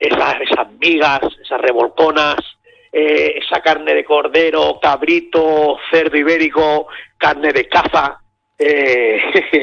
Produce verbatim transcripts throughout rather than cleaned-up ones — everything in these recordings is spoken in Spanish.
esas, esas migas, esas revolconas, eh, esa carne de cordero, cabrito, cerdo ibérico, carne de caza, eh,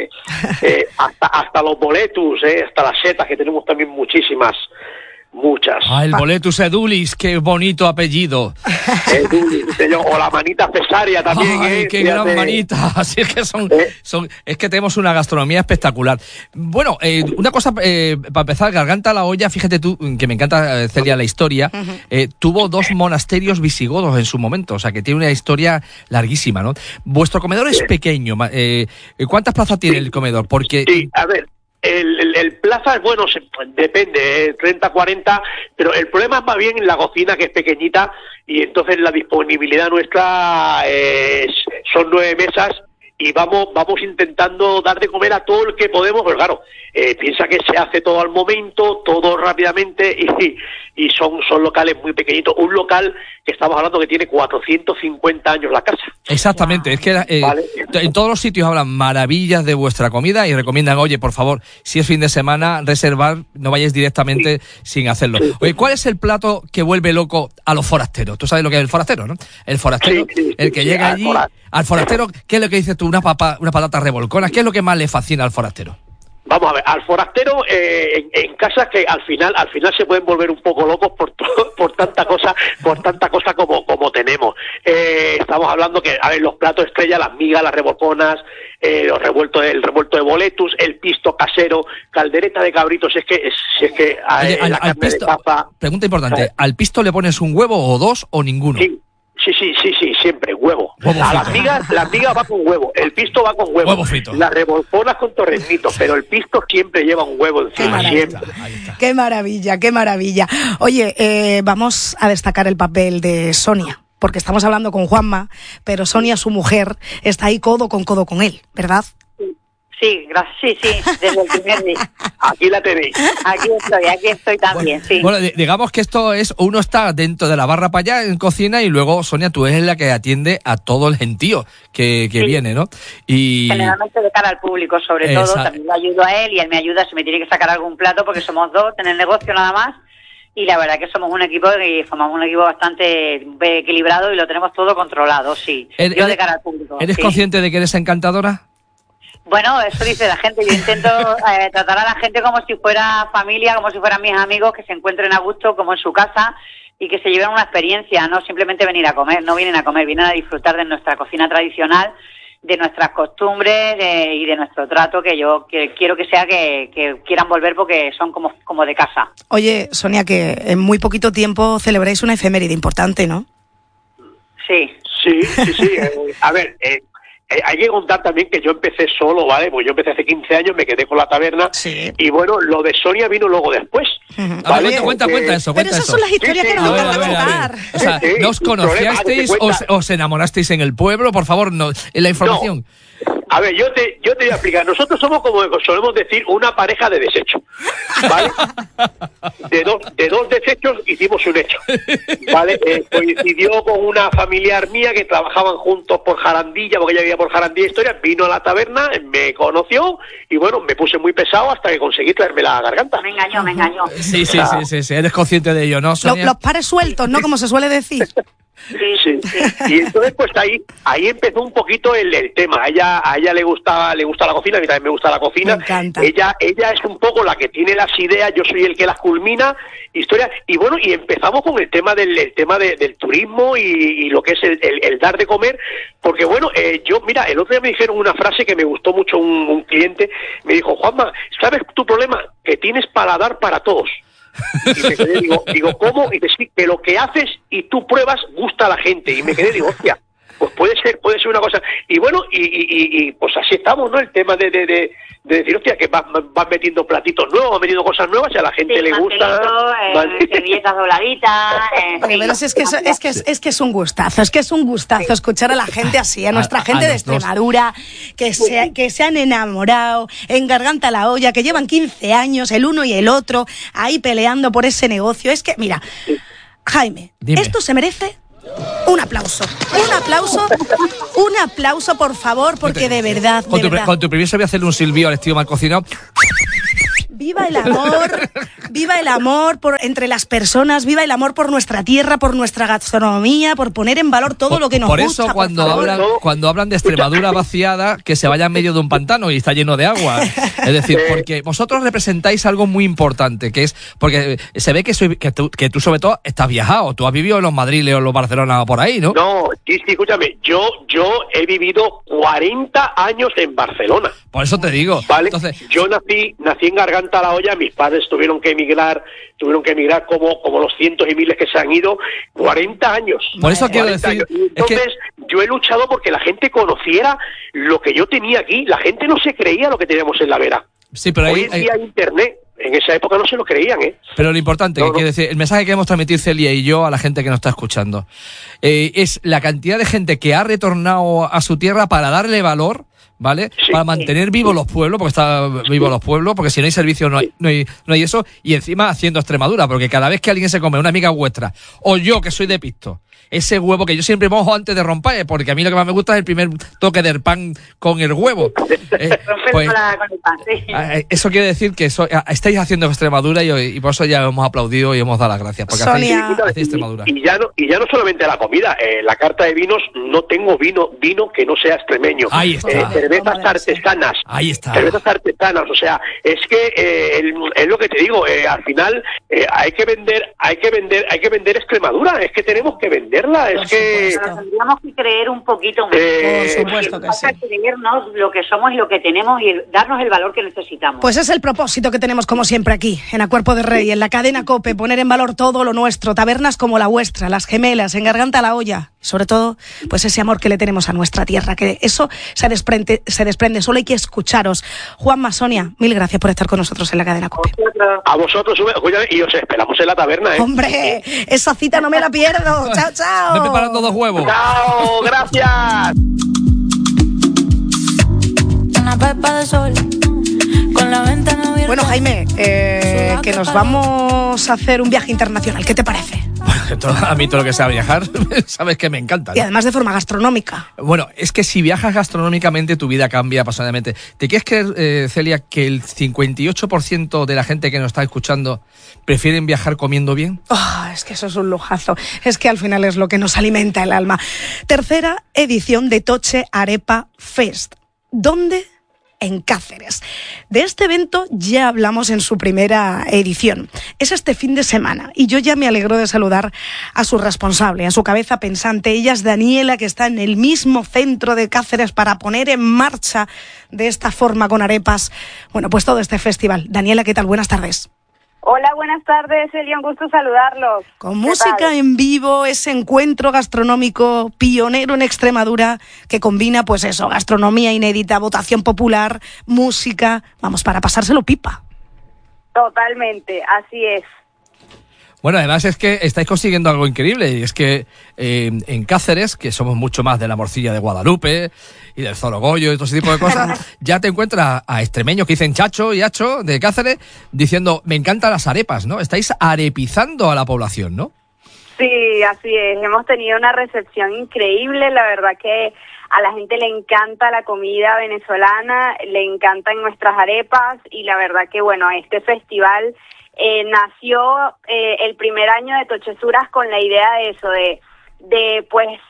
eh, hasta, hasta los boletus, eh, hasta las setas, que tenemos también muchísimas. Muchas. Ah, el boletus edulis, qué bonito apellido. Edulis, o la manita cesárea también. Ay, eh, qué fíjate. gran manita. Así es que son, ¿Eh? son, es que tenemos una gastronomía espectacular. Bueno, eh, una cosa eh, para empezar, Garganta la Olla, fíjate tú, que me encanta, eh, Celia, la historia. Uh-huh. Eh, tuvo dos monasterios visigodos en su momento, o sea que tiene una historia larguísima, ¿no? Vuestro comedor es pequeño. Eh, ¿Cuántas plazas tiene sí. el comedor? Porque sí, a ver. El, el, el plaza, bueno, se, depende, eh, treinta, cuarenta, pero el problema es más bien en la cocina, que es pequeñita, y entonces la disponibilidad nuestra eh, es, son nueve mesas, y vamos vamos intentando dar de comer a todo el que podemos, pero claro, eh, piensa que se hace todo al momento, todo rápidamente, y, y son, son locales muy pequeñitos. Un local que estamos hablando que tiene cuatrocientos cincuenta años la casa. Exactamente, wow. Es que eh, ¿vale? En todos los sitios hablan maravillas de vuestra comida y recomiendan, oye, por favor, si es fin de semana, reservar, no vayáis directamente sí. sin hacerlo. Sí. Oye, ¿cuál es el plato que vuelve loco a los forasteros? Tú sabes lo que es el forastero, ¿no? El forastero, sí, sí, el que sí, llega sí, allí, al, al forastero, ¿qué es lo que dices tú? Una papa, una patata revolcona, ¿qué es lo que más le fascina al forastero? Vamos a ver, al forastero eh, en, en casas que al final al final se pueden volver un poco locos por por tanta cosa por tanta cosa como como tenemos. Eh, estamos hablando que, a ver, los platos estrella, las migas, las revolconas, eh, los revueltos, el revuelto de boletus, el pisto casero, caldereta de cabritos, es que es, es que Oye, eh, al, la al carne pisto, de papa. Pregunta importante, ¿sabes? ¿Al pisto le pones un huevo o dos o ninguno? Sí. Sí, sí, sí, sí, siempre, huevo. huevo a las migas, las migas va con huevo, el pisto va con huevo. Huevo frito. Las revolconas con torrenitos, pero el pisto siempre lleva un huevo encima, qué siempre. Qué maravilla, qué maravilla. Oye, eh, vamos a destacar el papel de Sonia, porque estamos hablando con Juanma, pero Sonia, su mujer, está ahí codo con codo con él, ¿verdad? Sí, gracias, sí, sí, desde el primer día. Aquí la tenéis. Aquí estoy, aquí estoy también, bueno, sí. Bueno, digamos que esto es, uno está dentro de la barra para allá en cocina y luego, Sonia, tú eres la que atiende a todo el gentío que, que sí. viene, ¿no? Y generalmente de cara al público, sobre Esa... todo, también le ayudo a él y él me ayuda si me tiene que sacar algún plato, porque somos dos en el negocio nada más. Y la verdad que somos un equipo y formamos un equipo bastante equilibrado y lo tenemos todo controlado, sí. ¿Eres, Yo de cara al público. ¿Eres sí. consciente de que eres encantadora? Bueno, eso dice la gente. Yo intento eh, tratar a la gente como si fuera familia, como si fueran mis amigos, que se encuentren a gusto como en su casa y que se lleven una experiencia, no simplemente venir a comer. No vienen a comer, vienen a disfrutar de nuestra cocina tradicional, de nuestras costumbres de, y de nuestro trato, que yo que quiero que sea que, que quieran volver porque son como, como de casa. Oye, Sonia, que en muy poquito tiempo celebráis una efeméride importante, ¿no? Sí. Sí, sí, sí. Eh, a ver, eh, Eh, hay que contar también que yo empecé solo, ¿vale? Pues yo empecé hace quince años, me quedé con la taberna, sí. Y bueno, lo de Sonia vino luego después. Uh-huh. ¿Vale? A ver, cuenta, cuenta eso, cuenta Pero eso. esas son las historias sí, sí, que nos encanta contar. O sea, sí, sí, ¿nos conociasteis o os enamorasteis en el pueblo? Por favor, no, en la información. No. A ver, yo te, yo te voy a explicar. Nosotros somos, como solemos decir, una pareja de desecho, ¿vale? De dos, de dos desechos hicimos un hecho, ¿vale? Eh, coincidió con una familiar mía que trabajaban juntos por Jarandilla, porque ella vivía por Jarandilla Historia, vino a la taberna, me conoció y bueno, me puse muy pesado hasta que conseguí traerme la garganta. Me engañó, me engañó. Sí, sí, sí, sí, sí. Eres consciente de ello, ¿no, Sonia? Los, los pares sueltos, ¿no? Como se suele decir. Sí, sí, sí. Y entonces pues ahí ahí empezó un poquito el, el tema. A ella a ella le gustaba le gusta la cocina, a mí también me gusta la cocina. Me encanta. Ella ella es un poco la que tiene las ideas, yo soy el que las culmina, historia. Y bueno, y empezamos con el tema del el tema de, del turismo y, y lo que es el, el, el dar de comer, porque bueno, eh, yo mira, el otro día me dijeron una frase que me gustó mucho, un, un cliente me dijo: Juanma, ¿sabes tu problema? Que tienes paladar para todos. Y me quedé, digo, digo, ¿cómo? Y dice, sí, que lo que haces y tú pruebas gusta a la gente. Y me quedé, digo, hostia, pues puede ser, puede ser una cosa. Y bueno, y, y, y pues así estamos, ¿no? El tema de, de, de, de decir, hostia, que van, van metiendo platitos nuevos, van metiendo cosas nuevas y a la gente sí, le gusta. Eh, servilletas dobladitas. Eh, Oye, pero si es que es, es que es, es que es un gustazo, es que es un gustazo sí. escuchar a la gente así, a nuestra a, gente a de Extremadura, que se, que se han enamorado, en Garganta la Olla, que llevan quince años, el uno y el otro, ahí peleando por ese negocio. Es que, mira, Jaime, Dime. esto se merece un aplauso, un aplauso, un aplauso, por favor, porque de verdad, con, de tu, verdad. Con tu permiso voy a hacerle un silbido al estilo mal cocinado. Viva el amor, viva el amor por, entre las personas, viva el amor por nuestra tierra, por nuestra gastronomía, por poner en valor todo por, lo que nos por gusta. Eso cuando por hablan, cuando hablan de Extremadura vaciada, que se vaya en medio de un pantano y está lleno de agua. Es decir, porque vosotros representáis algo muy importante, que es, porque se ve que, soy, que, tú, que tú sobre todo estás viajado, tú has vivido en los Madrid o en los Barcelona por ahí, ¿no? No, sí, sí, escúchame, yo, yo he vivido cuarenta años en Barcelona. Por eso te digo. ¿Vale? Entonces, yo nací, nací en Garganta la Olla, mis padres tuvieron que emigrar, tuvieron que emigrar como, como los cientos y miles que se han ido, cuarenta años. Por eso quiero decir, entonces, es que... yo he luchado porque la gente conociera lo que yo tenía aquí. La gente no se creía lo que teníamos en la Vera. Sí, pero Hoy ahí, en día hay internet. En esa época no se lo creían, ¿eh? Pero lo importante, no, que no. quiere decir, el mensaje que queremos transmitir Celia y yo a la gente que nos está escuchando, eh, es la cantidad de gente que ha retornado a su tierra para darle valor, ¿vale? Sí. Para mantener vivos los pueblos, porque están vivos los pueblos, porque si no hay servicio no hay, no hay, no hay eso, y encima haciendo Extremadura, porque cada vez que alguien se come, una amiga vuestra, o yo que soy de Pisto, ese huevo que yo siempre mojo antes de romper, porque a mí lo que más me gusta es el primer toque del pan con el huevo. Eh, pues, eso quiere decir que so, estáis haciendo Extremadura y, y por eso ya hemos aplaudido y hemos dado las gracias, porque Sonia. hacéis, hacéis Extremadura. Y, y, ya no, y ya no solamente la comida, eh, la carta de vinos, no tengo vino vino que no sea extremeño. Ahí está. Eh, cervezas artesanas. Ahí está. Cervezas artesanas, o sea, es que eh, el, es lo que te digo, eh, al final eh, hay que vender, hay que vender, hay que vender Extremadura, es que tenemos que venderla, es Por que Pero tendríamos que creer un poquito más. Eh, Por supuesto que sí. Creernos lo que somos y lo que tenemos y el- darnos el valor que necesitamos. Pues es el propósito que tenemos como siempre aquí, en A Cuerpo de Rey, en la cadena COPE, poner en valor todo lo nuestro, tabernas como la vuestra, Las Gemelas, en Garganta la Olla, y sobre todo, pues ese amor que le tenemos a nuestra tierra, que eso se desprende, se desprende, solo hay que escucharos. Juanma, Sonia, mil gracias por estar con nosotros en la cadena COPE. a vosotros, escúchame, y os esperamos en la taberna, ¿eh? Hombre, esa cita no me la pierdo. Chao, chao. Ve preparando dos huevos. ¡Chao! ¡Gracias! Una pepa de sol con la ventana abierta. Bueno, Jaime, eh, que nos vamos a hacer un viaje internacional. ¿Qué te parece? Bueno, todo- a mí todo lo que sea viajar, sabes que me encanta, ¿no? Y además de forma gastronómica. Bueno, es que si viajas gastronómicamente, tu vida cambia apasionadamente. ¿Te quieres creer, eh, Celia, que el cincuenta y ocho por ciento de la gente que nos está escuchando prefieren viajar comiendo bien? Oh, es que eso es un lujazo. Es que al final es lo que nos alimenta el alma. Tercera edición de Toche Arepa Fest. ¿Dónde? En Cáceres. De este evento ya hablamos en su primera edición. Es este fin de semana y yo ya me alegro de saludar a su responsable, a su cabeza pensante. Ella es Daniela, que está en el mismo centro de Cáceres para poner en marcha de esta forma con arepas, bueno, pues todo este festival. Daniela, ¿qué tal? Buenas tardes. Hola, buenas tardes, Celia, un gusto saludarlos. Con ¿Qué música tal? en vivo, ese encuentro gastronómico pionero en Extremadura que combina, pues eso, gastronomía inédita, votación popular, música, vamos, para pasárselo pipa. Totalmente, así es. Bueno, además es que estáis consiguiendo algo increíble, y es que eh, en Cáceres, que somos mucho más de la morcilla de Guadalupe y del Zorogoyo y todo ese tipo de cosas, ya te encuentras a extremeños que dicen chacho y hacho de Cáceres diciendo, me encantan las arepas, ¿no? Estáis arepizando a la población, ¿no? Sí, así es. Hemos tenido una recepción increíble. La verdad que a la gente le encanta la comida venezolana, le encantan nuestras arepas y la verdad que, bueno, este festival eh, nació eh, el primer año de Tochesuras con la idea de eso, de, de pues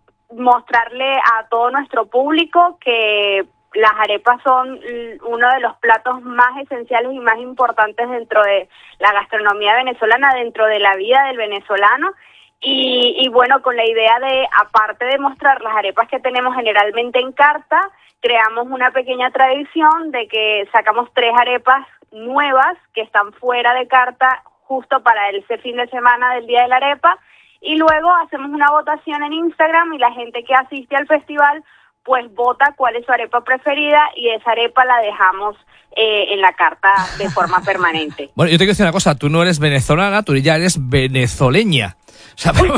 mostrarle a todo nuestro público que las arepas son uno de los platos más esenciales y más importantes dentro de la gastronomía venezolana, dentro de la vida del venezolano. Y, y bueno, con la idea de, aparte de mostrar las arepas que tenemos generalmente en carta, creamos una pequeña tradición de que sacamos tres arepas nuevas que están fuera de carta justo para ese fin de semana del Día de la Arepa, y luego hacemos una votación en Instagram y la gente que asiste al festival pues vota cuál es su arepa preferida y esa arepa la dejamos eh, en la carta de forma permanente. Bueno, yo te quiero decir una cosa, tú no eres venezolana, tú ya eres venezoleña. O sea, por,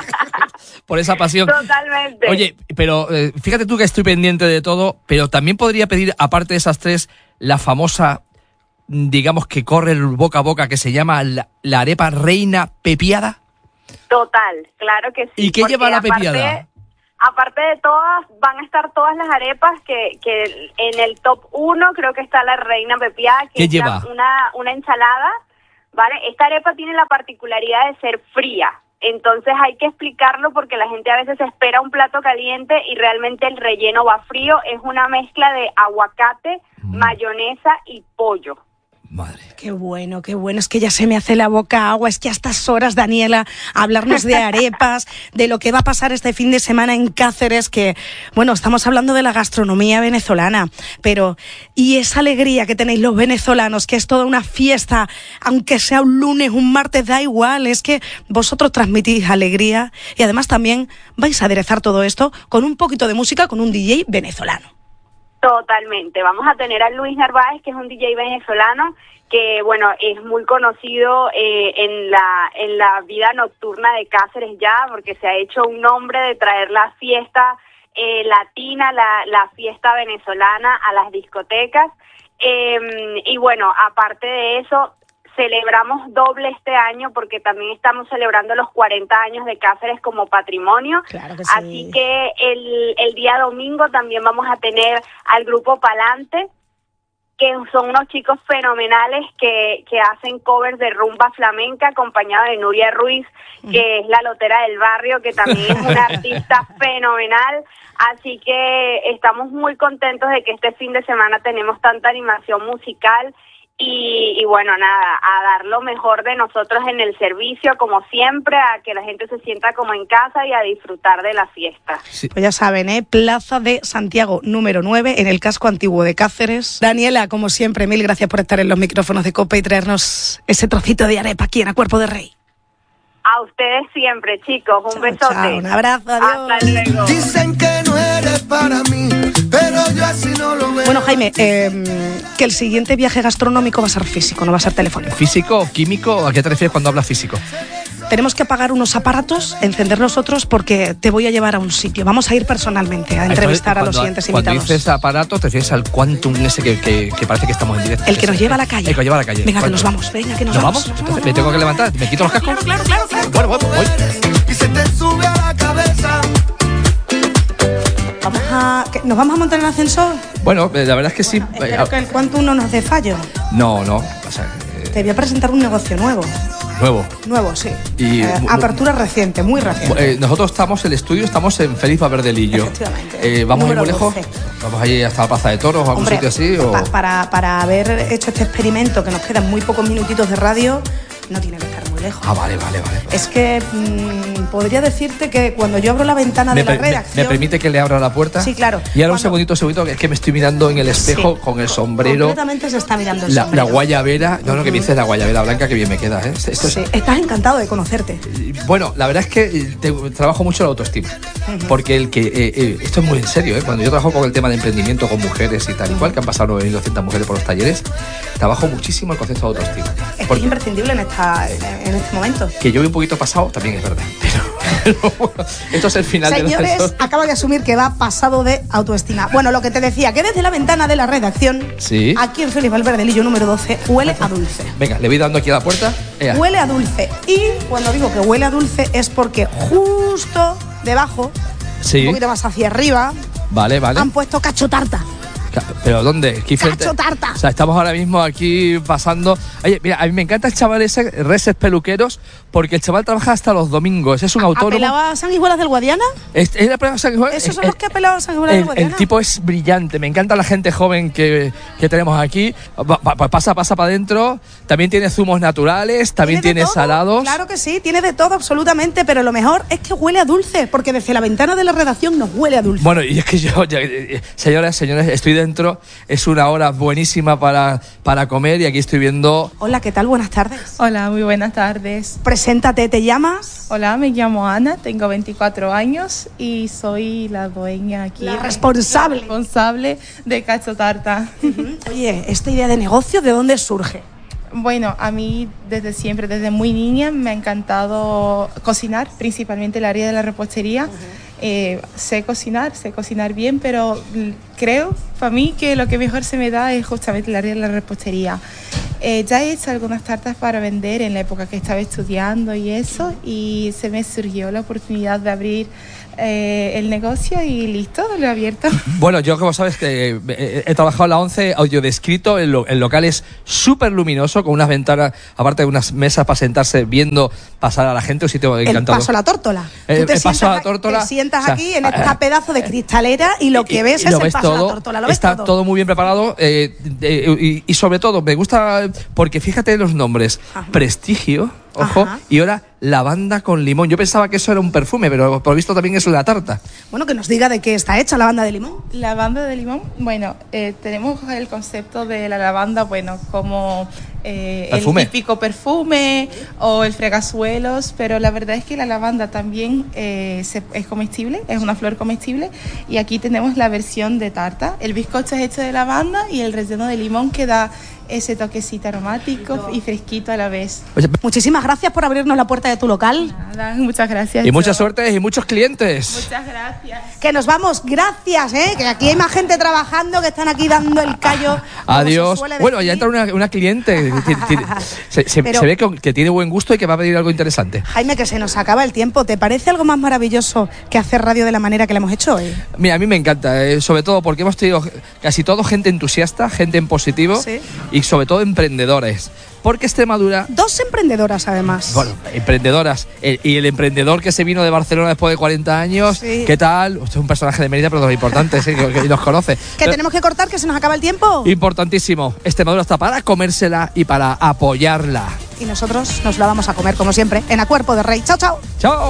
por esa pasión. Totalmente. Oye, pero eh, fíjate tú que estoy pendiente de todo, pero también podría pedir, aparte de esas tres, la famosa, digamos, que corre el boca a boca, que se llama la, la arepa reina pepiada. Total, claro que sí. ¿Y qué porque lleva la aparte, pepiada? aparte de todas, van a estar todas las arepas que, que en el top uno creo que está la reina pepiada, que ¿Qué es lleva? Una, una ensalada, ¿vale? Esta arepa tiene la particularidad de ser fría, entonces hay que explicarlo porque la gente a veces espera un plato caliente y realmente el relleno va frío. Es una mezcla de aguacate, mm. mayonesa y pollo. Madre. Qué bueno, qué bueno. Es que ya se me hace la boca agua. Es que a estas horas, Daniela, hablarnos de arepas, de lo que va a pasar este fin de semana en Cáceres, que, bueno, estamos hablando de la gastronomía venezolana, pero, y esa alegría que tenéis los venezolanos, que es toda una fiesta, aunque sea un lunes, un martes, da igual, es que vosotros transmitís alegría y además también vais a aderezar todo esto con un poquito de música, con un D J venezolano. Totalmente. Vamos a tener a Luis Narváez, que es un D J venezolano que, bueno, es muy conocido eh, en la en la vida nocturna de Cáceres ya, porque se ha hecho un nombre de traer la fiesta eh, latina, la, la fiesta venezolana a las discotecas. Eh, y bueno, aparte de eso, celebramos doble este año porque también estamos celebrando los cuarenta años de Cáceres como patrimonio. Claro que sí. Así que el, el día domingo también vamos a tener al grupo Palante, que son unos chicos fenomenales que, que hacen covers de rumba flamenca, acompañado de Nuria Ruiz, que es la lotera del barrio, que también es una artista fenomenal. Así que estamos muy contentos de que este fin de semana tenemos tanta animación musical. Y, y bueno, nada, a dar lo mejor de nosotros en el servicio, como siempre, a que la gente se sienta como en casa y a disfrutar de la fiesta. Sí. Pues ya saben, ¿eh? Plaza de Santiago, número nueve, en el casco antiguo de Cáceres. Daniela, como siempre, mil gracias por estar en los micrófonos de COPE y traernos ese trocito de arepa aquí en A Cuerpo de Rey. A ustedes siempre, chicos, un chao, besote. Chao, un abrazo, adiós. Hasta luego. Dicen que no eres para mí, pero yo así no lo veo. Bueno, Jaime, eh, que el siguiente viaje gastronómico va a ser físico, no va a ser telefónico. ¿Físico, químico? ¿A qué te refieres cuando hablas físico? Tenemos que apagar unos aparatos, encender los otros, porque te voy a llevar a un sitio. Vamos a ir personalmente a entrevistar cuando, a los siguientes cuando invitados. Cuando dices aparato, te refieres al Quantum ese que, que, que parece que estamos en directo. El que nos lleva a la calle. El que nos lleva a la calle. Venga, que Quantum. nos vamos. Venga, que nos, ¿Nos vamos. vamos? Entonces, ¿me tengo que levantar? ¿Me quito los cascos? Claro, claro, claro. Bueno, bueno, voy. Y se te sube a la cabeza. Vamos a, ¿qué, ¿Nos vamos a montar en el ascensor? Bueno, la verdad es que sí. Bueno, espero que el Quantum no nos dé fallo. No, no. O sea, eh, Te voy a presentar un negocio nuevo. Nuevo. Nuevo, sí. Y, eh, apertura reciente, muy reciente. Eh, nosotros estamos, el estudio, estamos en Félix Valverdelillo. Efectivamente. Eh, ¿Vamos a ir muy lejos? doce. ¿Vamos a ir hasta la Plaza de Toros o algún Hombre, sitio así? O... pa- para, para haber hecho este experimento, que nos quedan muy pocos minutitos de radio, no tiene que estar muy lejos. Ah, vale, vale, vale. Es que mmm, podría decirte que cuando yo abro la ventana ¿Me, de la per- me- redacción... ¿Me permite que le abra la puerta? Sí, claro. Y ahora Cuando- un segundito, un segundito, que es que me estoy mirando en el espejo Sí. con el sombrero. Completamente se está mirando el La, la sombrero. guayabera, no, no, que me dices la guayabera blanca, que bien me queda, ¿eh? Esto es- Sí, estás encantado de conocerte. Bueno, la verdad es que eh, te- trabajo mucho la autoestima, porque el que, eh, eh, esto es muy en serio, ¿eh? Cuando yo trabajo con el tema de emprendimiento con mujeres y tal y cual, que han pasado nueve mil doscientas mujeres por los talleres, trabajo muchísimo el concepto de autoestima. Es Porque imprescindible en, esta, en este momento. que yo voy un poquito pasado, también es verdad, pero, pero bueno, esto es el final del Señores, ascensor. acaba de asumir que va pasado de autoestima. Bueno, lo que te decía, que desde la ventana de la redacción, Sí. aquí en Félix Valverdelillo número doce, huele a dulce. Venga, le voy dando aquí a la puerta. Ea. Huele a dulce. Y cuando digo que huele a dulce es porque justo debajo, Sí. un poquito más hacia arriba, Vale, vale. han puesto cacho tarta. Ca- ¿Pero dónde? Aquí frente- Cacho tarta. O sea, estamos ahora mismo aquí pasando... Oye, mira, a mí me encanta el chaval ese, Reses Peluqueros, porque el chaval trabaja hasta los domingos. Es un autónomo. ¿Apelaba a sanguijuelas del Guadiana? Es, es la prueba de sanguijuela. ¿Esos son El- los que apelaban a sanguijuelas del el, Guadiana? el tipo es brillante, me encanta la gente joven que, que tenemos aquí. Va- va- Pues pasa, pasa para adentro. También tiene zumos naturales, también ¿Tiene tiene, de todo? salados. Claro que sí, tiene de todo absolutamente, pero lo mejor es que huele a dulce, porque desde la ventana de la redacción nos huele a dulce. Bueno, y es que yo, ya, eh, señoras, señores, estoy dentro. Es una hora buenísima para, para comer y aquí estoy viendo... Hola, ¿qué tal? Buenas tardes. Hola, muy buenas tardes. Preséntate, ¿te llamas? Hola, me llamo Ana, tengo veinticuatro años y soy la dueña aquí. La responsable. La responsable de Cacho Tarta. Oye, ¿esta idea de negocio de dónde surge? Bueno, a mí desde siempre, desde muy niña, me ha encantado cocinar, principalmente el área de la repostería. Eh, sé cocinar, sé cocinar bien, pero l- creo, para mí, que lo que mejor se me da es justamente el área de la repostería. Eh, ya he hecho algunas tartas para vender en la época que estaba estudiando y eso, y se me surgió la oportunidad de abrir eh, el negocio y listo, lo he abierto. Bueno, yo como sabes que he, he trabajado en la ONCE, audiodescrito, el, lo, el local es súper luminoso, con unas ventanas, aparte de unas mesas para sentarse viendo pasar a la gente, un sitio encantador. El paso a la tórtola. El, Tú te el paso a la sientas, tórtola. te sientas o sea, aquí en esta pedazo de cristalera y lo que y, ves y es lo el ves paso todo, a la tórtola. ¿Lo ves está todo? todo muy bien preparado eh, eh, y, y sobre todo me gusta porque fíjate los nombres. Ajá. Prestigio, ojo, ajá, y ahora lavanda con limón. Yo pensaba que eso era un perfume, pero por lo visto también es una tarta. Bueno, que nos diga de qué está hecha lavanda de limón. Lavanda de limón, bueno, eh, tenemos el concepto de la lavanda, bueno, como eh, el típico perfume o el fregasuelos, pero la verdad es que la lavanda también eh, se, es comestible, es una flor comestible, y aquí tenemos la versión de tarta. El bizcocho es hecho de lavanda y el relleno de limón que da ese toquecito aromático y fresquito a la vez. Oye, muchísimas gracias por abrirnos la puerta de tu local. Nada, muchas gracias. Y yo. Mucha suerte y muchos clientes. Muchas gracias. Que nos vamos, gracias, ¿eh? Que aquí hay más gente trabajando, que están aquí dando el callo. Adiós. Bueno, ya entra una, una cliente. se, se, Pero, se ve que, que tiene buen gusto y que va a pedir algo interesante. Jaime, que se nos acaba el tiempo. ¿Te parece algo más maravilloso que hacer radio de la manera que la hemos hecho hoy? Mira, a mí me encanta, eh, sobre todo porque hemos tenido casi todo gente entusiasta, gente en positivo, ¿sí? Y sobre todo emprendedores. Porque Extremadura... Dos emprendedoras, además. Bueno, emprendedoras. El, y el emprendedor que se vino de Barcelona después de cuarenta años, sí. ¿Qué tal? Usted es un personaje de Mérida, pero importante, ¿sí? que, que nos conoce. ¿Que pero, tenemos que cortar, que se nos acaba el tiempo? Importantísimo. Extremadura está para comérsela y para apoyarla. Y nosotros nos la vamos a comer, como siempre, en A Cuerpo de Rey. Chao, chao. Chao.